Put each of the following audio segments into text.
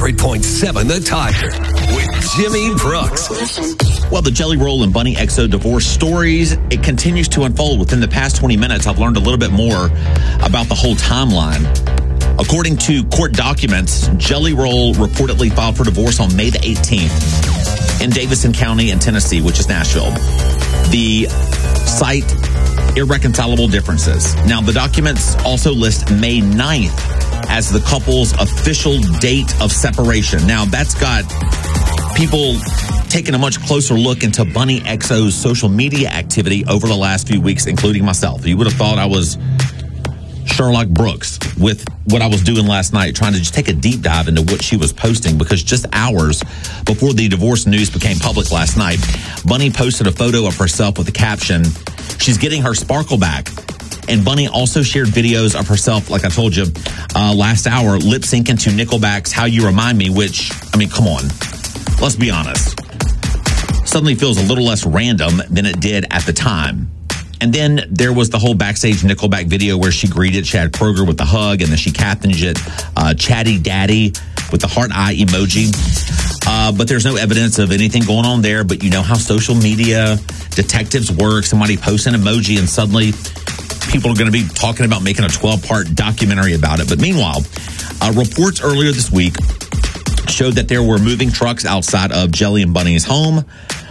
100.7 The Tiger with Jimmy Brooks. Well, the Jelly Roll and Bunny XO divorce stories, it continues to unfold. Within the past 20 minutes, I've learned a little bit more about the whole timeline. According to court documents, Jelly Roll reportedly filed for divorce on May the 18th in Davidson County in Tennessee, which is Nashville. The site, irreconcilable differences. Now, the documents also list May 9th as the couple's official date of separation. Now, that's got people taking a much closer look into Bunny XO's social media activity over the last few weeks, including myself. You would have thought I was Sherlock Brooks with what I was doing last night, trying to just take a deep dive into what she was posting, because just hours before the divorce news became public last night, Bunny posted a photo of herself with the caption, "She's getting her sparkle back." And Bunny also shared videos of herself, like I told you last hour, lip syncing to Nickelback's How You Remind Me, which, I mean, come on, let's be honest, suddenly feels a little less random than it did at the time. And then there was the whole backstage Nickelback video where she greeted Chad Kroeger with a hug, and then she captioned it Chatty Daddy with the heart eye emoji. But there's no evidence of anything going on there. But you know how social media detectives work. Somebody posts an emoji and suddenly people are going to be talking about making a 12-part documentary about it. But meanwhile, reports earlier this week showed that there were moving trucks outside of Jelly and Bunny's home,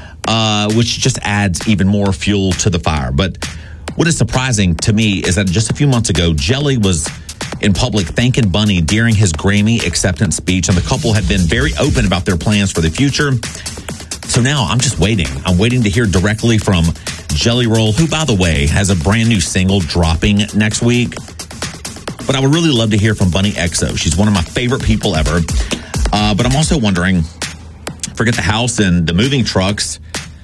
which just adds even more fuel to the fire. But what is surprising to me is that just a few months ago, Jelly was in public thanking Bunny during his Grammy acceptance speech, and the couple had been very open about their plans for the future. So now I'm just waiting. I'm waiting to hear directly from Jelly Roll, who, by the way, has a brand new single dropping next week. But I would really love to hear from Bunny XO. She's one of my favorite people ever. But I'm also wondering, forget the house and the moving trucks.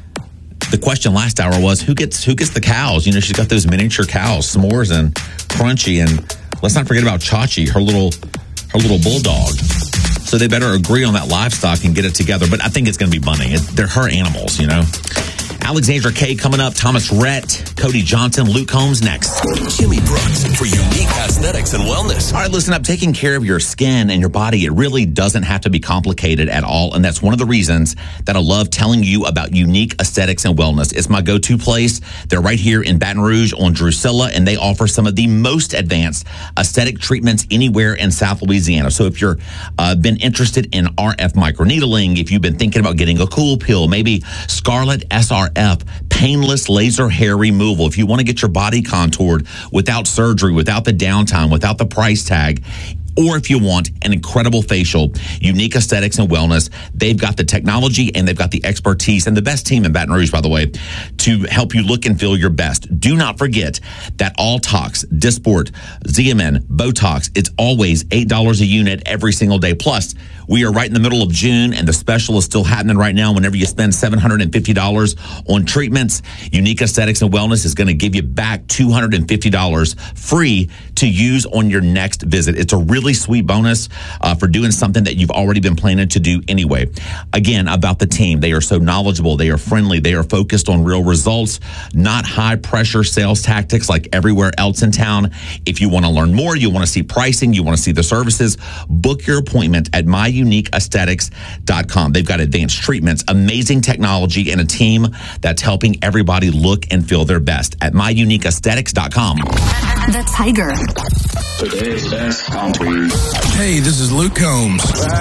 The question last hour was, who gets the cows? You know, she's got those miniature cows, S'mores and Crunchy, and let's not forget about Chachi, her little bulldog. So they better agree on that livestock and get it together. But I think it's going to be Bunny. They're her animals, you know. Alexandra Kay coming up, Thomas Rhett, Cody Johnson, Luke Combs next. Jimmy Brooks for unique aesthetics and wellness. All right, listen up. Taking care of your skin and your body, it really doesn't have to be complicated at all. And that's one of the reasons that I love telling you about Unique Aesthetics and Wellness. It's my go-to place. They're right here in Baton Rouge on Drusilla, and they offer some of the most advanced aesthetic treatments anywhere in South Louisiana. So if you're been interested in RF microneedling, if you've been thinking about getting a cool pill, maybe Scarlet SRF, painless laser hair removal. If you want to get your body contoured without surgery, without the downtime, without the price tag, or if you want an incredible facial, Unique Aesthetics and Wellness, they've got the technology and they've got the expertise and the best team in Baton Rouge, by the way, to help you look and feel your best. Do not forget that Alltox, Dysport, Xeomin, Botox, it's always $8 a unit every single day. Plus, we are right in the middle of June, and the special is still happening right now. Whenever you spend $750 on treatments, Unique Aesthetics and Wellness is going to give you back $250 free to use on your next visit. It's a really sweet bonus for doing something that you've already been planning to do anyway. Again, about the team, they are so knowledgeable, they are friendly, they are focused on real results, not high-pressure sales tactics like everywhere else in town. If you want to learn more, you want to see pricing, you want to see the services, book your appointment at myuniqueaesthetics.com. They've got advanced treatments, amazing technology, and a team that's helping everybody look and feel their best at myuniqueaesthetics.com. The Tiger. Today's best country. Hey, this is Luke Combs.